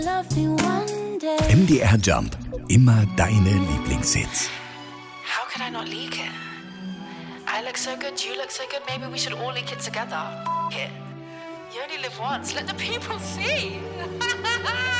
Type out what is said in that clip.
MDR Jump. Immer deine Lieblingshits. How could I not leak it? I look so good, you look so good, maybe we should all leak it together. It. You only live once, let the people see.